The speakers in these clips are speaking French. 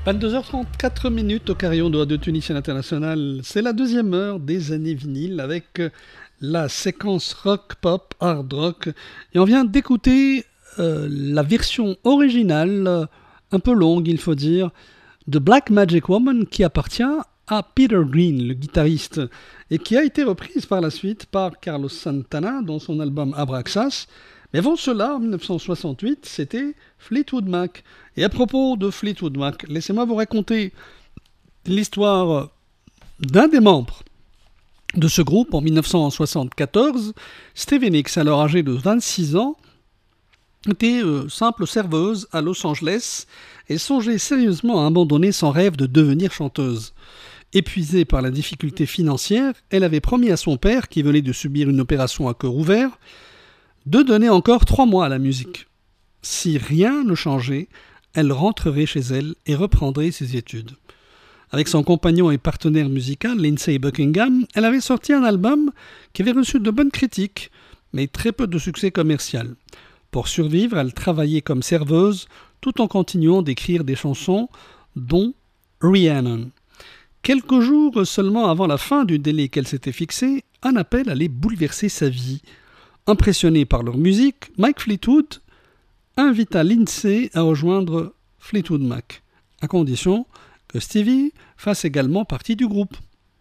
22h34 au carillon de Radio Tunisienne Internationale. C'est la deuxième heure des années vinyles avec la séquence rock, pop, hard rock. Et on vient d'écouter la version originale, un peu longue il faut dire, de Black Magic Woman qui appartient à Peter Green, le guitariste, et qui a été reprise par la suite par Carlos Santana dans son album Abraxas. Mais avant cela, en 1968, c'était Fleetwood Mac. Et à propos de Fleetwood Mac, laissez-moi vous raconter l'histoire d'un des membres de ce groupe en 1974. Stevie Nicks, alors âgée de 26 ans, était simple serveuse à Los Angeles et songeait sérieusement à abandonner son rêve de devenir chanteuse. Épuisée par la difficulté financière, elle avait promis à son père, qui venait de subir une opération à cœur ouvert, de donner encore 3 mois à la musique. Si rien ne changeait, elle rentrerait chez elle et reprendrait ses études. Avec son compagnon et partenaire musical, Lindsey Buckingham, elle avait sorti un album qui avait reçu de bonnes critiques, mais très peu de succès commercial. Pour survivre, elle travaillait comme serveuse, tout en continuant d'écrire des chansons, dont Rhiannon. Quelques jours seulement avant la fin du délai qu'elle s'était fixé, un appel allait bouleverser sa vie. Impressionné par leur musique, Mike Fleetwood invita Lindsey à rejoindre Fleetwood Mac, à condition que Stevie fasse également partie du groupe.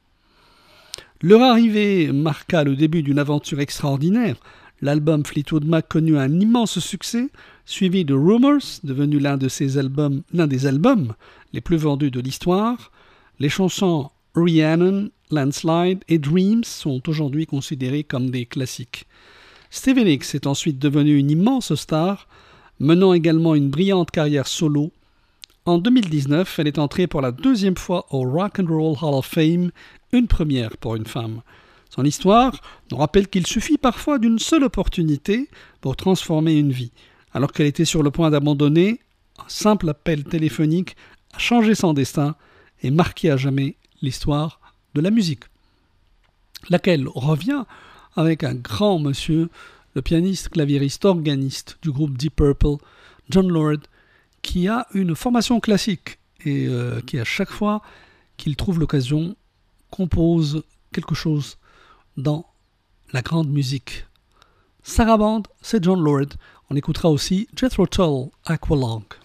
Leur arrivée marqua le début d'une aventure extraordinaire. L'album Fleetwood Mac connut un immense succès, suivi de Rumours, devenu l'un des albums les plus vendus de l'histoire. Les chansons Rhiannon, Landslide et Dreams sont aujourd'hui considérées comme des classiques. Stevie Nicks est ensuite devenue une immense star, menant également une brillante carrière solo. En 2019, elle est entrée pour la 2e fois au Rock and Roll Hall of Fame, une première pour une femme. Son histoire nous rappelle qu'il suffit parfois d'une seule opportunité pour transformer une vie. Alors qu'elle était sur le point d'abandonner, un simple appel téléphonique a changé son destin et marqué à jamais l'histoire de la musique. Laquelle revient avec un grand monsieur, le pianiste, claviériste, organiste du groupe Deep Purple, John Lord, qui a une formation classique et qui, à chaque fois qu'il trouve l'occasion, compose quelque chose dans la grande musique. Sarabande, c'est John Lord. On écoutera aussi Jethro Tull, Aqualung.